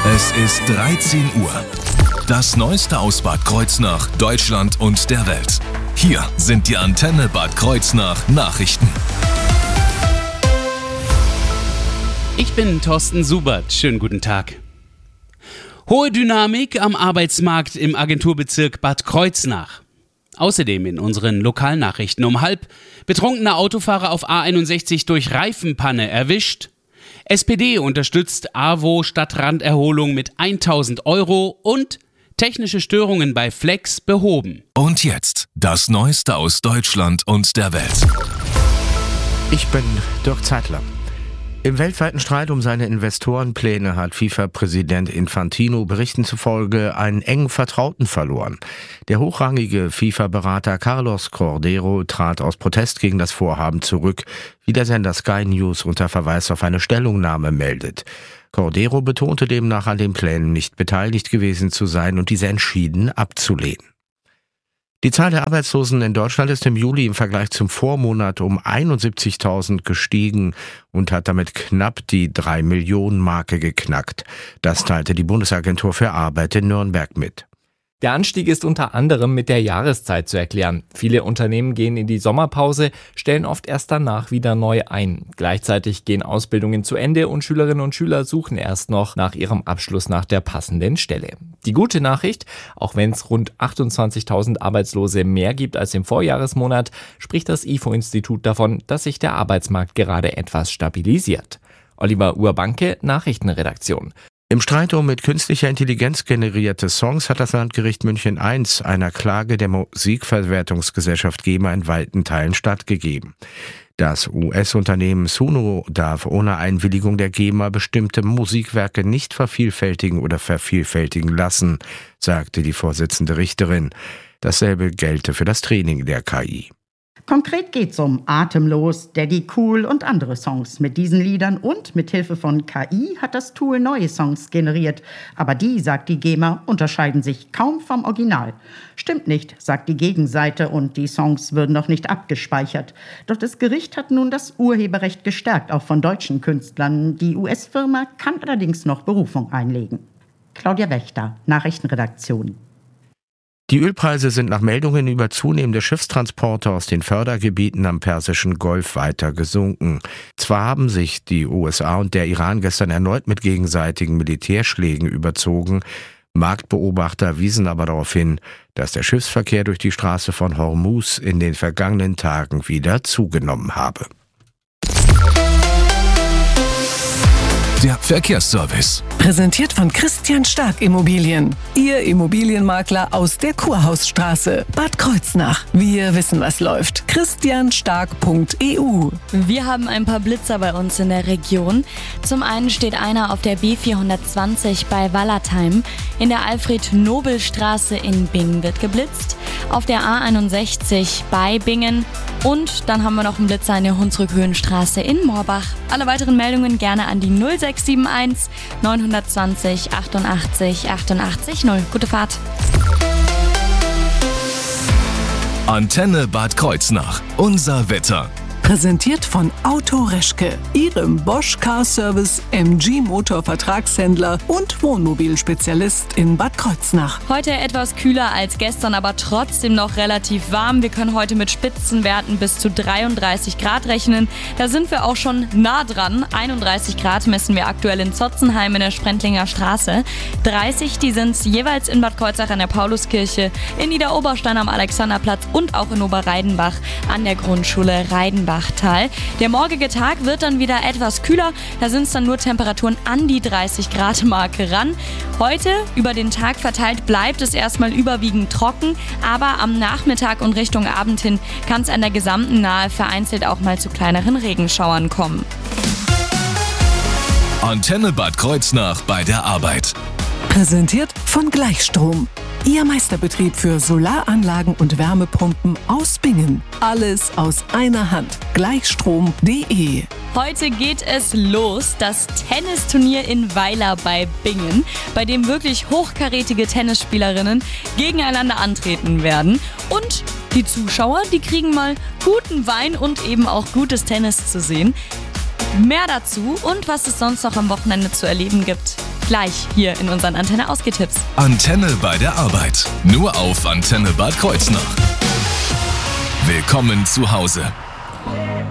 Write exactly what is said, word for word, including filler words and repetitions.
Es ist dreizehn Uhr. Das Neueste aus Bad Kreuznach, Deutschland und der Welt. Hier sind die Antenne Bad Kreuznach Nachrichten. Ich bin Thorsten Subert. Schönen guten Tag. Hohe Dynamik am Arbeitsmarkt im Agenturbezirk Bad Kreuznach. Außerdem in unseren Lokalnachrichten um halb: betrunkener Autofahrer auf A einundsechzig durch Reifenpanne erwischt. S P D unterstützt A W O Stadtranderholung mit tausend Euro und technische Störungen bei Flex behoben. Und jetzt das Neueste aus Deutschland und der Welt. Ich bin Dirk Zeitler. Im weltweiten Streit um seine Investorenpläne hat FIFA-Präsident Infantino Berichten zufolge einen engen Vertrauten verloren. Der hochrangige FIFA-Berater Carlos Cordeiro trat aus Protest gegen das Vorhaben zurück, wie der Sender Sky News unter Verweis auf eine Stellungnahme meldet. Cordeiro betonte demnach, an den Plänen nicht beteiligt gewesen zu sein und diese entschieden abzulehnen. Die Zahl der Arbeitslosen in Deutschland ist im Juli im Vergleich zum Vormonat um einundsiebzigtausend gestiegen und hat damit knapp die drei Millionen Marke geknackt. Das teilte die Bundesagentur für Arbeit in Nürnberg mit. Der Anstieg ist unter anderem mit der Jahreszeit zu erklären. Viele Unternehmen gehen in die Sommerpause, stellen oft erst danach wieder neu ein. Gleichzeitig gehen Ausbildungen zu Ende und Schülerinnen und Schüler suchen erst noch nach ihrem Abschluss nach der passenden Stelle. Die gute Nachricht: Auch wenn es rund achtundzwanzigtausend Arbeitslose mehr gibt als im Vorjahresmonat, spricht das I F O-Institut davon, dass sich der Arbeitsmarkt gerade etwas stabilisiert. Oliver Urbanke, Nachrichtenredaktion. Im Streit um mit künstlicher Intelligenz generierte Songs hat das Landgericht München eins einer Klage der Musikverwertungsgesellschaft GEMA in weiten Teilen stattgegeben. Das U S-Unternehmen Suno darf ohne Einwilligung der GEMA bestimmte Musikwerke nicht vervielfältigen oder vervielfältigen lassen, sagte die Vorsitzende Richterin. Dasselbe gelte für das Training der K I. Konkret geht's um Atemlos, Daddy Cool und andere Songs. Mit diesen Liedern und mit Hilfe von K I hat das Tool neue Songs generiert. Aber die, sagt die GEMA, unterscheiden sich kaum vom Original. Stimmt nicht, sagt die Gegenseite, und die Songs würden noch nicht abgespeichert. Doch das Gericht hat nun das Urheberrecht gestärkt, auch von deutschen Künstlern. Die U S-Firma kann allerdings noch Berufung einlegen. Claudia Wächter, Nachrichtenredaktion. Die Ölpreise sind nach Meldungen über zunehmende Schiffstransporte aus den Fördergebieten am Persischen Golf weiter gesunken. Zwar haben sich die U S A und der Iran gestern erneut mit gegenseitigen Militärschlägen überzogen, Marktbeobachter wiesen aber darauf hin, dass der Schiffsverkehr durch die Straße von Hormuz in den vergangenen Tagen wieder zugenommen habe. Der Verkehrsservice. Präsentiert von Christian Stark Immobilien. Ihr Immobilienmakler aus der Kurhausstraße, Bad Kreuznach. Wir wissen, was läuft. christian stark punkt e u. Wir haben ein paar Blitzer bei uns in der Region. Zum einen steht einer auf der B vierhundertzwanzig bei Wallertheim. In der Alfred-Nobel-Straße in Bingen wird geblitzt. Auf der A einundsechzig bei Bingen. Und dann haben wir noch einen Blitzer in der Hunsrückhöhenstraße in Moorbach. Alle weiteren Meldungen gerne an die null sechs sieben eins neun zwei null achtundachtzig achtundachtzig null. Gute Fahrt. Antenne Bad Kreuznach. Unser Wetter. Präsentiert von Auto Reschke, Ihrem Bosch Car Service M G Motor Vertragshändler und Wohnmobilspezialist in Bad Kreuznach. Heute etwas kühler als gestern, aber trotzdem noch relativ warm. Wir können heute mit Spitzenwerten bis zu dreiunddreißig Grad rechnen. Da sind wir auch schon nah dran. einunddreißig Grad messen wir aktuell in Zotzenheim in der Sprentlinger Straße. dreißig, die sind jeweils in Bad Kreuznach an der Pauluskirche, in Niederoberstein am Alexanderplatz und auch in Oberreidenbach an der Grundschule Reidenbach. Der morgige Tag wird dann wieder etwas kühler, da sind es dann nur Temperaturen an die dreißig Grad Marke ran. Heute über den Tag verteilt bleibt es erstmal überwiegend trocken, aber am Nachmittag und Richtung Abend hin kann es an der gesamten Nahe vereinzelt auch mal zu kleineren Regenschauern kommen. Antenne Bad Kreuznach bei der Arbeit. Präsentiert von Gleichstrom. Ihr Meisterbetrieb für Solaranlagen und Wärmepumpen aus Bingen. Alles aus einer Hand. Gleichstrom punkt de. Heute geht es los, das Tennisturnier in Weiler bei Bingen, bei dem wirklich hochkarätige Tennisspielerinnen gegeneinander antreten werden. Und die Zuschauer, die kriegen mal guten Wein und eben auch gutes Tennis zu sehen. Mehr dazu und was es sonst noch am Wochenende zu erleben gibt, gleich hier in unseren Antenne Ausgehtipps. Antenne bei der Arbeit. Nur auf Antenne Bad Kreuznach. Willkommen zu Hause.